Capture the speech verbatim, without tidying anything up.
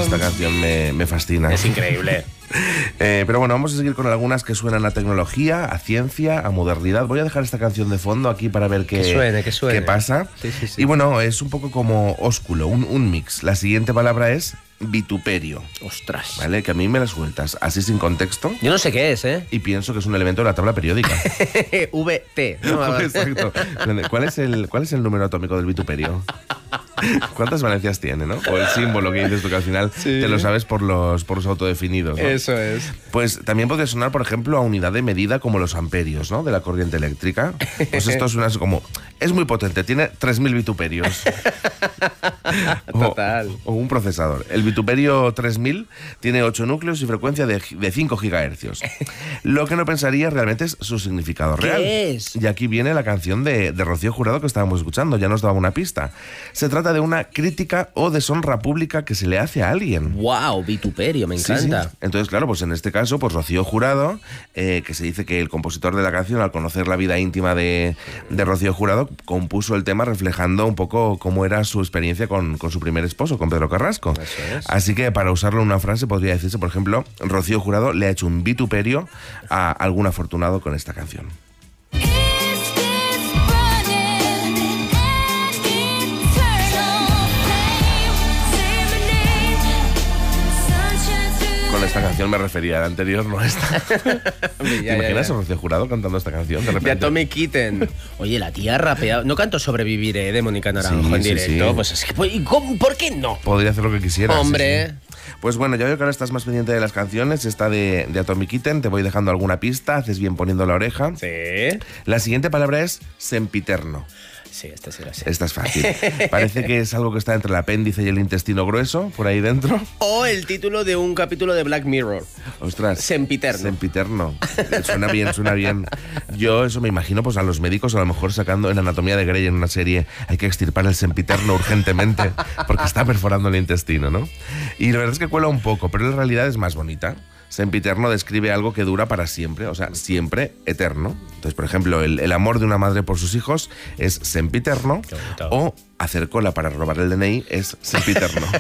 esta canción me, me fascina. Es increíble. Eh, pero bueno, vamos a seguir con algunas que suenan a tecnología, a ciencia, a modernidad. Voy a dejar esta canción de fondo aquí para ver qué, que suene, que suene. qué pasa. Sí, sí, sí. Y bueno, es un poco como ósculo, un, un mix. La siguiente palabra es vituperio. Ostras. ¿Vale? Que a mí me la sueltas así sin contexto. Yo no sé qué es, ¿eh? Y pienso que es un elemento de la tabla periódica. V T. ¿no? Exacto. ¿Cuál es, el, ¿Cuál es el número atómico del vituperio? ¿Cuántas valencias tiene, no? O el símbolo que dices tú, que al final sí. te lo sabes por los, por los autodefinidos, ¿no? Eso es. Pues también podría sonar, por ejemplo, a unidad de medida como los amperios, ¿no? De la corriente eléctrica. Pues esto suena como... Es muy potente, tiene tres mil vituperios. Total. O, o un procesador. El vituperio tres mil tiene ocho núcleos y frecuencia de, de cinco gigahercios. Lo que no pensaría realmente es su significado real. ¿Qué es? Y aquí viene la canción de, de Rocío Jurado que estábamos escuchando, ya nos daba una pista. Se trata de una crítica o deshonra pública que se le hace a alguien. Wow, vituperio, me Sí, encanta. sí. Entonces, claro, pues en este caso, pues Rocío Jurado, eh, que se dice que el compositor de la canción, al conocer la vida íntima de, de Rocío Jurado, compuso el tema reflejando un poco cómo era su experiencia con, con su primer esposo, con Pedro Carrasco. Eso es. Así que para usarlo en una frase podría decirse, por ejemplo, Rocío Jurado le ha hecho un vituperio a algún afortunado con esta canción. Con esta canción me refería, la anterior no a esta. ¿Te ya, imaginas ya, a Rocío Jurado cantando esta canción de repente? De Atomic Kitten. Oye, la tía rapeado. ¿No canto Sobreviviré de Mónica Naranjo Sí, en sí, directo? sí. Pues es que, ¿y cómo? ¿Por qué no? Podría hacer lo que quisiera. Hombre. Sí, sí. Pues bueno, ya veo que ahora estás más pendiente de las canciones. Esta de, de Atomic Kitten, te voy dejando alguna pista, haces bien poniendo la oreja. Sí. La siguiente palabra es sempiterno. Sí, esta sí la sé. Esta es fácil. Parece que es algo que está entre el apéndice y el intestino grueso, por ahí dentro. O el título de un capítulo de Black Mirror. Ostras. Sempiterno. Sempiterno. Suena bien, suena bien. Yo eso me imagino pues a los médicos a lo mejor sacando en Anatomía de Grey en una serie hay que extirpar el sempiterno urgentemente porque está perforando el intestino, ¿no? Y la verdad es que cuela un poco, pero en realidad es más bonita. Sempiterno describe algo que dura para siempre, o sea, siempre eterno. Entonces, por ejemplo, el, el amor de una madre por sus hijos es sempiterno, o hacer cola para robar el D N I es sempiterno.